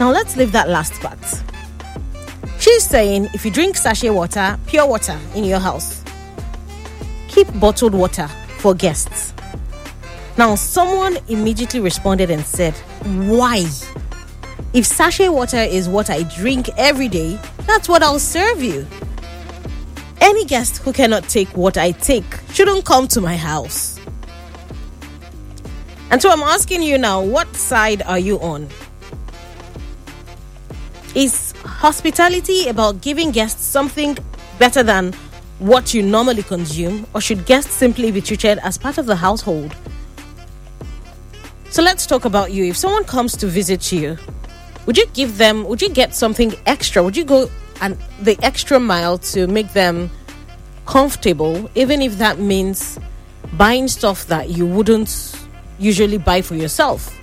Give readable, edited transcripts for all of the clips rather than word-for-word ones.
Now let's leave that last part. She's saying if you drink sachet water, pure water in your house, keep bottled water for guests. Now someone immediately responded and said, why? If sachet water is what I drink every day, that's what I'll serve you. Any guest who cannot take what I take shouldn't come to my house. And so I'm asking you now, what side are you on? Is hospitality about giving guests something better than what you normally consume, or should guests simply be treated as part of the household? So let's talk about you. If someone comes to visit you, would you get something extra? Would you go the extra mile to make them comfortable, even if that means buying stuff that you wouldn't usually buy for yourself?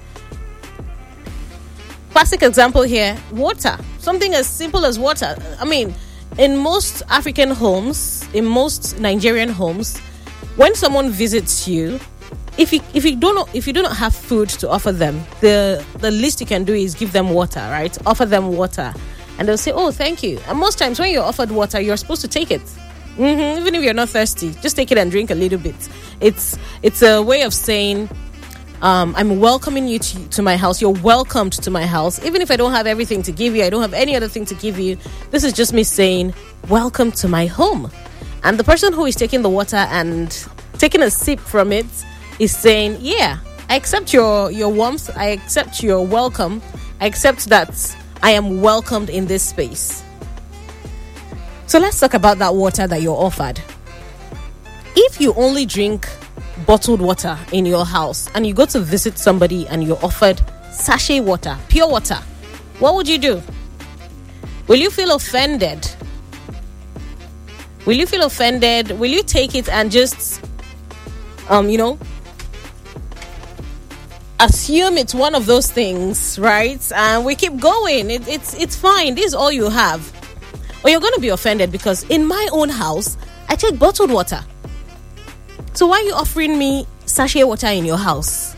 Classic example here, water. Something as simple as water. I mean, in most African homes, in most Nigerian homes, when someone visits you, if you do not have food to offer them, the least you can do is give them water, right? Offer them water, and they'll say, "Oh, thank you." And most times, when you're offered water, you're supposed to take it, even if you're not thirsty. Just take it and drink a little bit. It's a way of saying, I'm welcoming you to my house. You're welcomed to my house. Even if I don't have everything to give you, I don't have any other thing to give you, this is just me saying, welcome to my home. And the person who is taking the water and taking a sip from it is saying, yeah, I accept your warmth. I accept your welcome. I accept that I am welcomed in this space. So let's talk about that water that you're offered. If you only drink bottled water in your house and you go to visit somebody and you're offered sachet water, pure water, what would you do? Will you feel offended? Will you feel offended? Will you take it and just assume it's one of those things, right? And we keep going. It's fine. This is all you have. Or you're going to be offended because in my own house, I take bottled water. So why are you offering me sachet water in your house?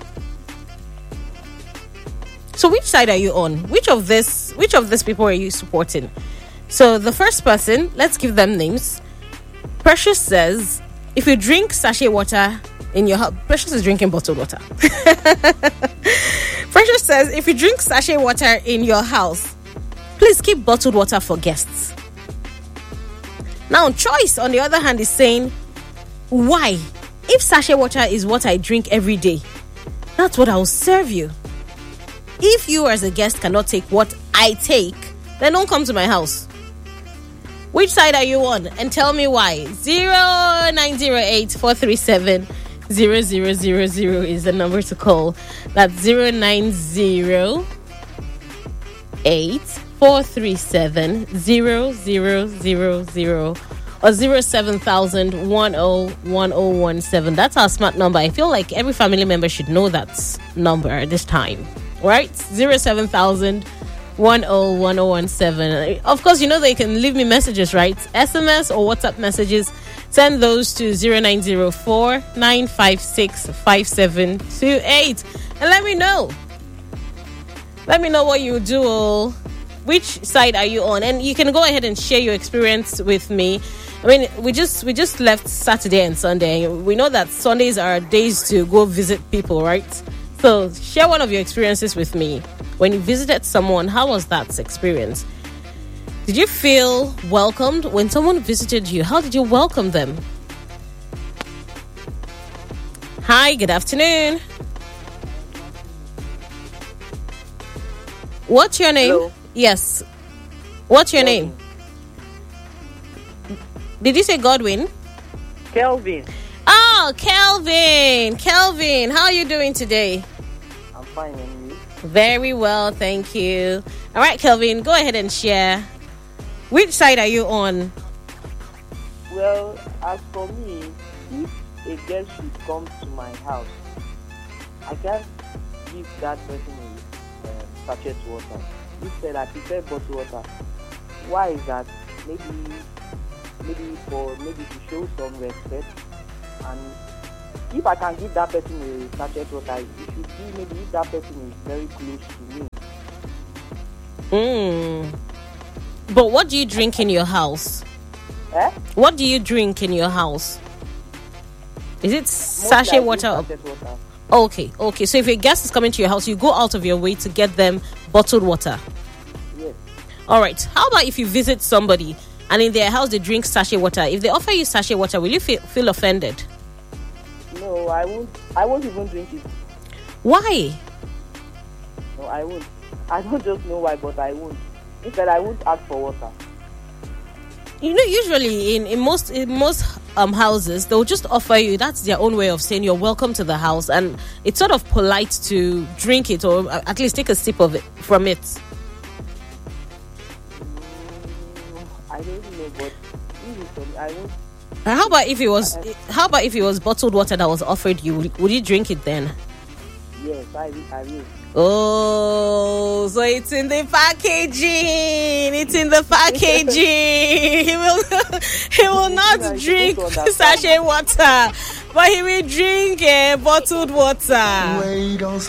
So which side are you on? Which of these people are you supporting? So the first person, let's give them names. Precious says, if you drink sachet water in your house, Precious is drinking bottled water. Precious says, if you drink sachet water in your house, please keep bottled water for guests. Now, Choice, on the other hand, is saying, why? If sachet water is what I drink every day, that's what I'll serve you. If you as a guest cannot take what I take, then don't come to my house. Which side are you on? And tell me why. 0908 437 0000 is the number to call. That's 0908 437 0000 or 070101017. That's our smart number. I feel like every family member should know that number this time, right? 070101017. Of course, you know they can leave me messages, right? SMS or WhatsApp messages. Send those to 0904 956 5728 and let me know. Let me know what you do. Which side are you on? And you can go ahead and share your experience with me. I mean, we just left Saturday and Sunday. We know that Sundays are days to go visit people, right? So share one of your experiences with me. When you visited someone, how was that experience? Did you feel welcomed when someone visited you? How did you welcome them? Hi, good afternoon. What's your name? Hello. Yes. What's your name? Did you say Godwin? Kelvin. Oh, Kelvin. Kelvin, how are you doing today? I'm fine, and you? Very well, thank you. All right, Kelvin, go ahead and share. Which side are you on? Well, as for me, if a guest should come to my house, I can't give that person a sachet water. Instead, I prefer bottled water. Why is that? Maybe to show some respect. And if I can give that person a sachet water, it should be maybe if that person is very close to me. Mm. But what do you drink in your house? Eh? What do you drink in your house? Is it Mostly sachet I drink water? sachet water. Okay. So if a guest is coming to your house, you go out of your way to get them bottled water. Yes. All right. How about if you visit somebody and in their house they drink sachet water? If they offer you sachet water, will you feel offended? No, I won't. I won't even drink it. Why? No, I won't. I don't just know why, but I won't. Instead, I won't ask for water. You know, usually in most houses, they'll just offer you. That's their own way of saying you're welcome to the house, and it's sort of polite to drink it or at least take a sip of it from it. I don't know, but even for me, I won't. How about if it was bottled water that was offered you? Would you drink it then? Yes, I will. Oh, so it's in the packaging. It's in the packaging. He will not drink sachet water, but he will drink bottled water. Wait on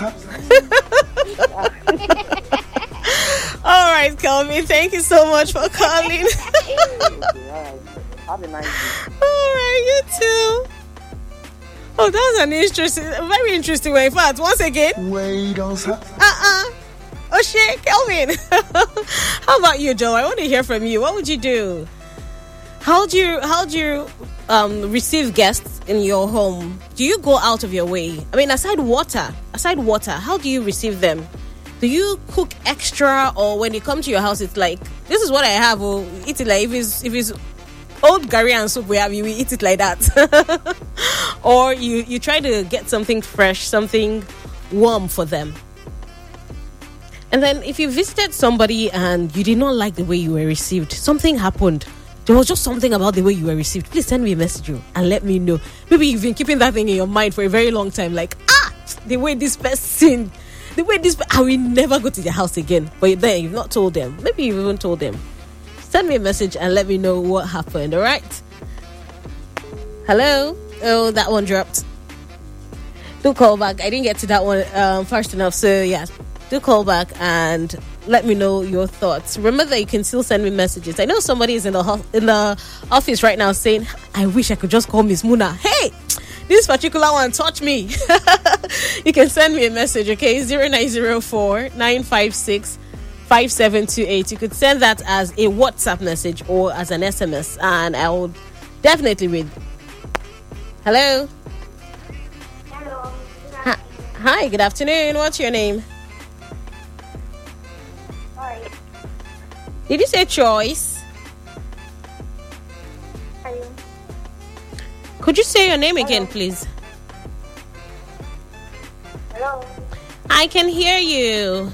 All right, Kelvin. Thank you so much for calling. Okay, all right. Have a nice day. All right, you too. Oh, that was a very interesting way. In fact, once again. Wait on Oh shit, Kelvin. How about you, Joe? I want to hear from you. What would you do? How do you receive guests in your home? Do you go out of your way? I mean, aside water, how do you receive them? Do you cook extra, or when you come to your house, it's like, this is what I have, or eat it like, if it's old gari and soup we have, you eat it like that. Or you try to get something fresh, something warm for them. And then if you visited somebody and you did not like the way you were received, something happened, there was just something about the way you were received, please send me a message and let me know. Maybe you've been keeping that thing in your mind for a very long time, like, the way this person, I will never go to their house again. But then you've not told them. Maybe you've even told them. Send me a message and let me know what happened. All right. Hello. Oh, that one dropped. Do call back. I didn't get to that one fast enough. So yeah, do call back and let me know your thoughts. Remember that you can still send me messages. I know somebody is in the office right now saying, "I wish I could just call Miss Muna." Hey, this particular one touched me. You can send me a message. Okay, 0904-956-5728. You could send that as a WhatsApp message or as an SMS, and I will definitely read. Hello. Hello. Hi, good afternoon. What's your name? Sorry. Did you say Choice? Are you? Could you say your name again, please? Hello. I can hear you.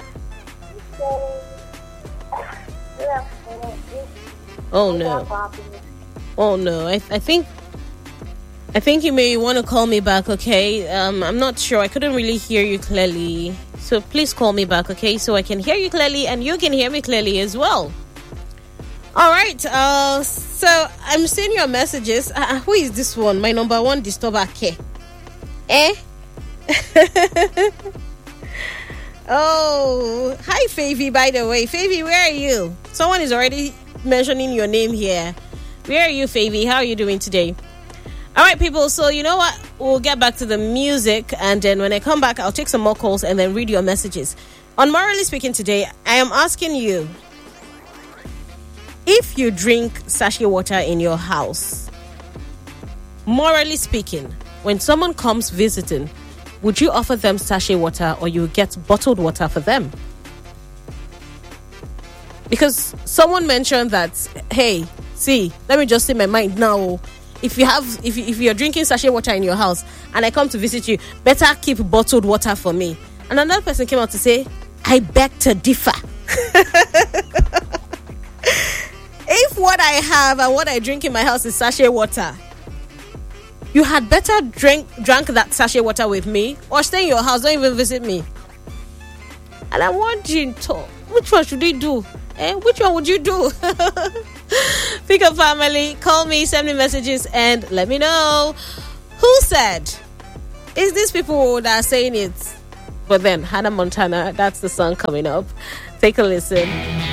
Oh no. I think you may want to call me back, okay? I'm not sure. I couldn't really hear you clearly. So please call me back, okay? So I can hear you clearly and you can hear me clearly as well. All right. So I'm seeing your messages. Who is this one? My number one disturber, K. Oh, hi, Favy, by the way. Favy, where are you? Someone is already mentioning your name here. Where are you, Favy? How are you doing today? All right, people. So you know what? We'll get back to the music. And then when I come back, I'll take some more calls and then read your messages. On Morally Speaking today, I am asking you, if you drink sachet water in your house, morally speaking, when someone comes visiting, would you offer them sachet water or you get bottled water for them? Because someone mentioned that, hey, see, let me just say my mind now. If you're drinking sachet water in your house and I come to visit you, better keep bottled water for me. And another person came out to say, I beg to differ. If what I have and what I drink in my house is sachet water, you had better drink that sachet water with me or stay in your house, don't even visit me. And I'm wondering, which one should we do? Which one would you do? Pick up family, call me, send me messages and let me know. Who said? Is these people that are saying it? But then Hannah Montana, that's the song coming up. Take a listen.